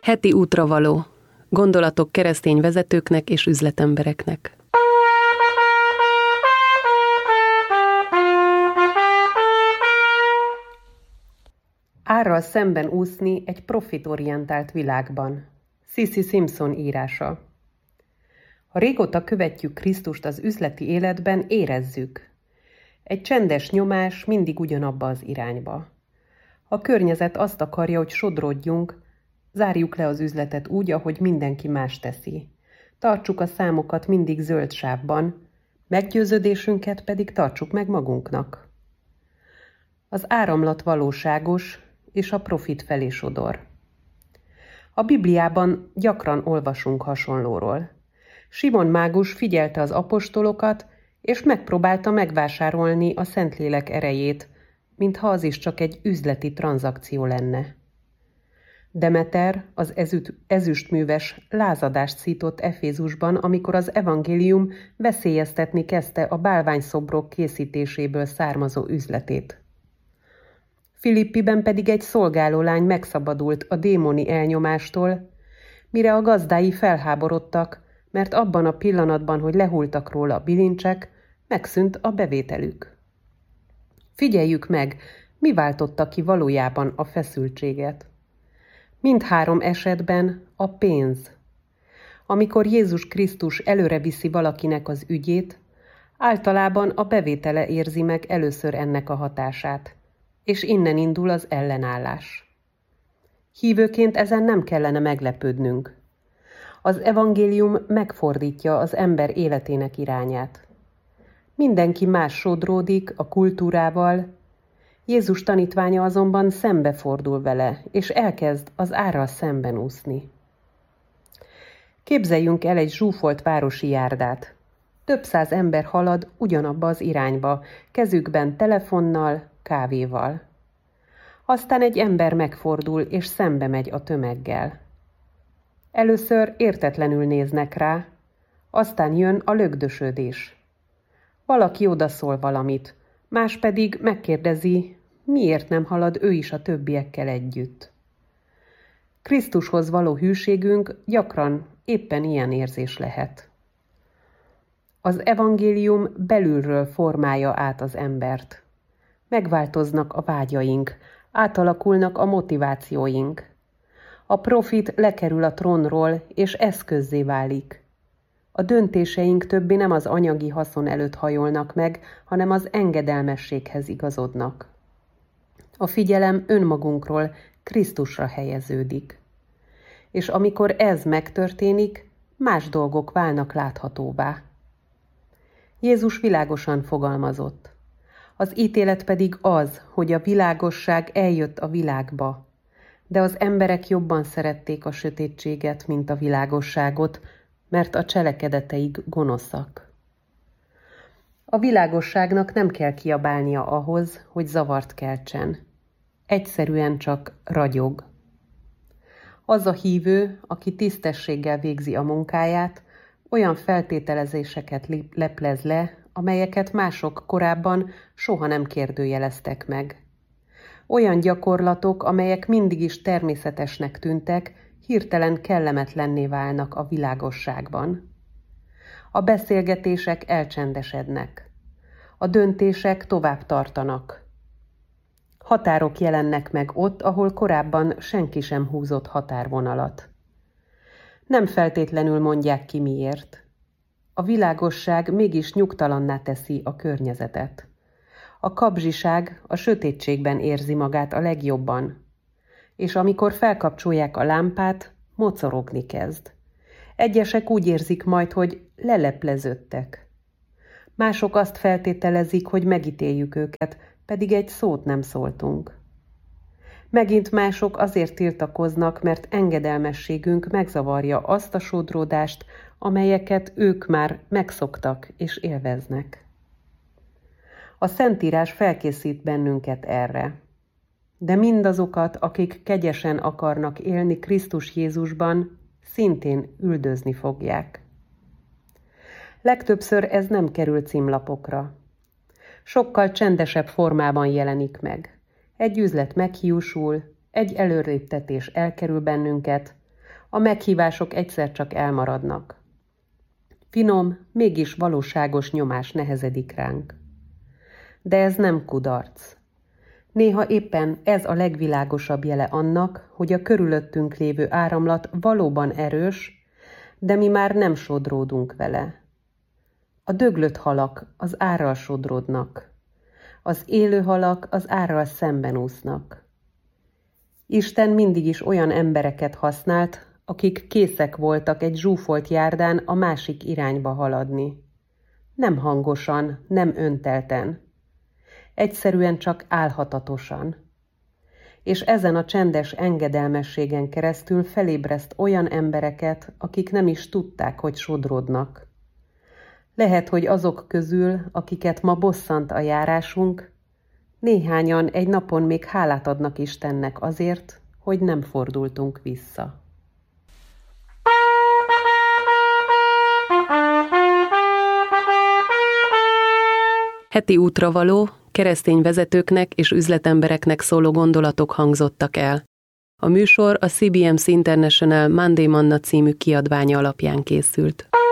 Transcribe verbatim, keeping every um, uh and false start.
Heti útravaló. Gondolatok keresztény vezetőknek és üzletembereknek. Árral szemben úszni egy profitorientált világban. Sissy Simpson írása. Ha régóta követjük Krisztust az üzleti életben, érezzük. Egy csendes nyomás mindig ugyanabba az irányba. A környezet azt akarja, hogy sodródjunk, zárjuk le az üzletet úgy, ahogy mindenki más teszi. Tartsuk a számokat mindig zöld sávban, meggyőződésünket pedig tartsuk meg magunknak. Az áramlat valóságos, és a profit felé sodor. A Bibliában gyakran olvasunk hasonlóról. Simon mágus figyelte az apostolokat, és megpróbálta megvásárolni a Szentlélek erejét, mintha az is csak egy üzleti tranzakció lenne. Demeter, az ezüst, ezüstműves lázadást szított Efézusban, amikor az evangélium veszélyeztetni kezdte a bálványszobrok készítéséből származó üzletét. Filippiben pedig egy szolgálólány megszabadult a démoni elnyomástól, mire a gazdái felháborodtak, mert abban a pillanatban, hogy lehultak róla a bilincsek, megszűnt a bevételük. Figyeljük meg, mi váltotta ki valójában a feszültséget. Mindhárom esetben a pénz. Amikor Jézus Krisztus előre viszi valakinek az ügyét, általában a bevétele érzi meg először ennek a hatását, és innen indul az ellenállás. Hívőként ezen nem kellene meglepődnünk. Az evangélium megfordítja az ember életének irányát. Mindenki más sodródik a kultúrával, Jézus tanítványa azonban szembefordul vele, és elkezd az árral szemben úszni. Képzeljünk el egy zsúfolt városi járdát. Több száz ember halad ugyanabba az irányba, kezükben telefonnal, kávéval. Aztán egy ember megfordul, és szembe megy a tömeggel. Először értetlenül néznek rá, aztán jön a lögdösödés. Valaki odaszól valamit, más pedig megkérdezi, miért nem halad ő is a többiekkel együtt. Krisztushoz való hűségünk gyakran éppen ilyen érzés lehet. Az evangélium belülről formálja át az embert. Megváltoznak a vágyaink, átalakulnak a motivációink. A profit lekerül a trónról, és eszközzé válik. A döntéseink többé nem az anyagi haszon előtt hajolnak meg, hanem az engedelmességhez igazodnak. A figyelem önmagunkról Krisztusra helyeződik. És amikor ez megtörténik, más dolgok válnak láthatóvá. Jézus világosan fogalmazott. Az ítélet pedig az, hogy a világosság eljött a világba, de az emberek jobban szerették a sötétséget, mint a világosságot, mert a cselekedeteik gonoszak. A világosságnak nem kell kiabálnia ahhoz, hogy zavart keltsen. Egyszerűen csak ragyog. Az a hívő, aki tisztességgel végzi a munkáját, olyan feltételezéseket leplez le, amelyeket mások korábban soha nem kérdőjeleztek meg. Olyan gyakorlatok, amelyek mindig is természetesnek tűntek, hirtelen kellemetlenné válnak a világosságban. A beszélgetések elcsendesednek. A döntések tovább tartanak. Határok jelennek meg ott, ahol korábban senki sem húzott határvonalat. Nem feltétlenül mondják ki miért. A világosság mégis nyugtalanná teszi a környezetet. A kabzsiság a sötétségben érzi magát a legjobban, és amikor felkapcsolják a lámpát, mocorogni kezd. Egyesek úgy érzik majd, hogy lelepleződtek. Mások azt feltételezik, hogy megítéljük őket, pedig egy szót nem szóltunk. Megint mások azért tiltakoznak, mert engedelmességünk megzavarja azt a sodródást, amelyeket ők már megszoktak és élveznek. A Szentírás felkészít bennünket erre. De mindazokat, akik kegyesen akarnak élni Krisztus Jézusban, szintén üldözni fogják. Legtöbbször ez nem kerül címlapokra. Sokkal csendesebb formában jelenik meg. Egy üzlet meghiúsul, egy előreléptetés elkerül bennünket, A meghívások egyszer csak elmaradnak. Finom, mégis valóságos nyomás nehezedik ránk. De ez nem kudarc. Néha éppen ez a legvilágosabb jele annak, hogy a körülöttünk lévő áramlat valóban erős, de mi már nem sodródunk vele. A döglött halak az árral sodródnak. Az élő halak az árral szemben úsznak. Isten mindig is olyan embereket használt, akik készek voltak egy zsúfolt járdán a másik irányba haladni. Nem hangosan, nem öntelten. Egyszerűen csak álhatatosan. És ezen a csendes engedelmességen keresztül felébreszt olyan embereket, akik nem is tudták, hogy sodródnak. Lehet, hogy azok közül, akiket ma bosszant a járásunk, néhányan egy napon még hálát adnak Istennek azért, hogy nem fordultunk vissza. Heti útravaló, keresztény vezetőknek és üzletembereknek szóló gondolatok hangzottak el. A műsor a cé bé em cé International Monday Manna című kiadványa alapján készült.